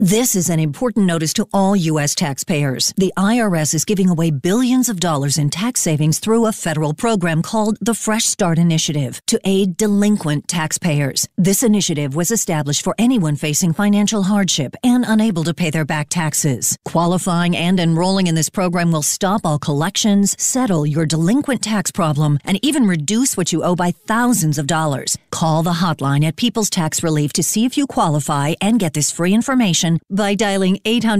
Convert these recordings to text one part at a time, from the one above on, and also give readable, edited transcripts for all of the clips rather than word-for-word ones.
This is an important notice to all U.S. taxpayers. The IRS is giving away billions of dollars in tax savings through a federal program called the Fresh Start Initiative to aid delinquent taxpayers. This initiative was established for anyone facing financial hardship and unable to pay their back taxes. Qualifying and enrolling in this program will stop all collections, settle your delinquent tax problem, and even reduce what you owe by thousands of dollars. Call the hotline at People's Tax Relief to see if you qualify and get this free information by dialing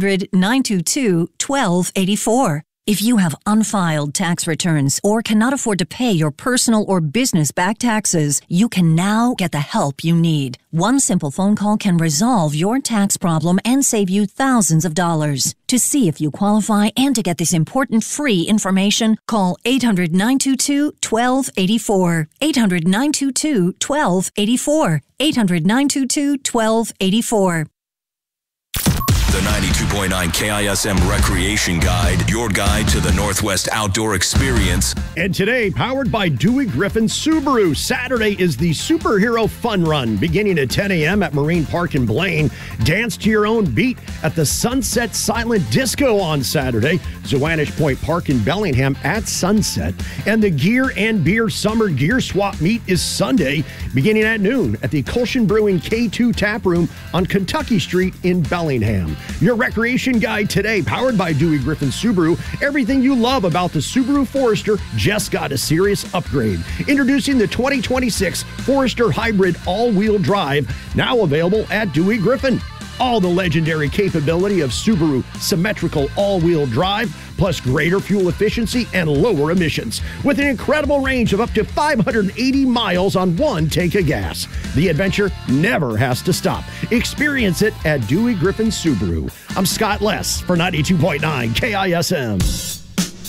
800-922-1284. If you have unfiled tax returns or cannot afford to pay your personal or business back taxes, you can now get the help you need. One simple phone call can resolve your tax problem and save you thousands of dollars. To see if you qualify and to get this important free information, call 800-922-1284. 800-922-1284. 800-922-1284. The 92.9 KISM Recreation Guide, your guide to the Northwest outdoor experience. And today, powered by Dewey Griffin Subaru, Saturday is the Superhero Fun Run, beginning at 10 a.m. at Marine Park in Blaine. Dance to your own beat at the Sunset Silent Disco on Saturday, Zoanish Point Park in Bellingham at sunset. And the Gear and Beer Summer Gear Swap Meet is Sunday, beginning at noon at the Colshan Brewing K2 Tap Room on Kentucky Street in Bellingham. Your recreation guide today, powered by Dewey Griffin Subaru. Everything you love about the Subaru Forester just got a serious upgrade. Introducing the 2026 Forester Hybrid All-Wheel Drive, now available at Dewey Griffin. All the legendary capability of Subaru symmetrical all-wheel drive, plus greater fuel efficiency and lower emissions, with an incredible range of up to 580 miles on one tank of gas. The adventure never has to stop. Experience it at Dewey Griffin Subaru. I'm Scott Less for 92.9 KISM.